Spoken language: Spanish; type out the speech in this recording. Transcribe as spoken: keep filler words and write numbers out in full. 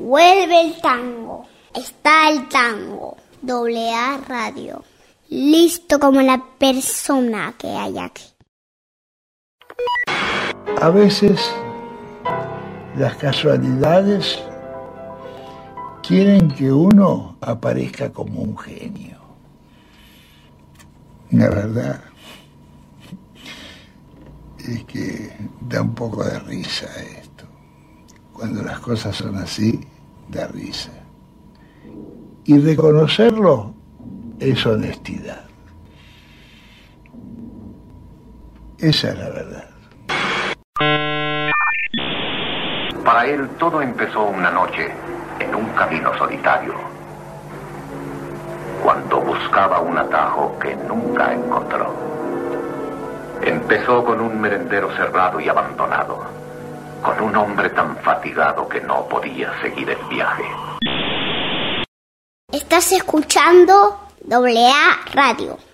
Vuelve el tango. Está el tango. Doble A Radio. Listo como la persona que hay aquí. A veces las casualidades quieren que uno aparezca como un genio. La verdad es que da un poco de risa esto. Cuando las cosas son así, da risa. Y reconocerlo es honestidad. Esa es la verdad. Para él todo empezó una noche en un camino solitario, cuando buscaba un atajo que nunca encontró. Empezó con un merendero cerrado y abandonado, con un hombre tan fatigado que no podía seguir el viaje. Estás escuchando Doble A Radio.